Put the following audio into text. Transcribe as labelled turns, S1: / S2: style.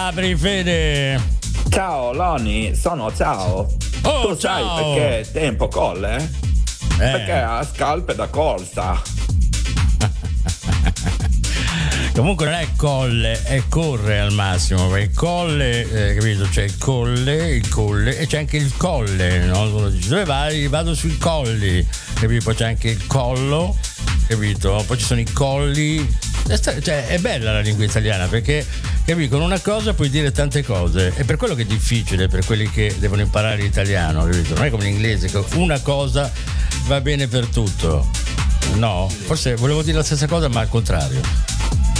S1: Gabri Fede.
S2: Ciao Loni, ciao.
S1: Oh,
S2: tu sai
S1: ciao.
S2: perché tempo colle? Perché ha scalpe da corsa.
S1: Comunque non è colle, è corre al massimo, perché il colle, capito? C'è il colle e c'è anche il colle, no? Uno dice dove vai? Vado sui colli, capito? Poi c'è anche il collo, capito? Poi ci sono i colli. Cioè, è bella la lingua italiana perché, capito? Con una cosa puoi dire tante cose, è per quello che è difficile per quelli che devono imparare l'italiano, capito? Non è come l'inglese, che una cosa va bene per tutto. No, forse volevo dire la stessa cosa ma al contrario.